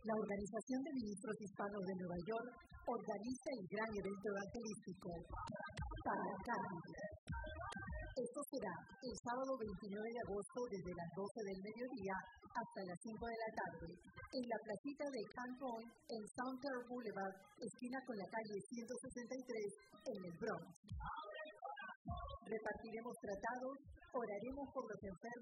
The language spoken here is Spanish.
La Organización de Ministros Hispanos de Nueva York organiza el gran evento evangelístico Para Cambio. Esto será el sábado 29 de agosto desde las 12 del mediodía hasta las 5 de la tarde en la placita de Can Point en Southern Boulevard, esquina con la calle 163 en el Bronx. Repartiremos tratados, oraremos por los enfermos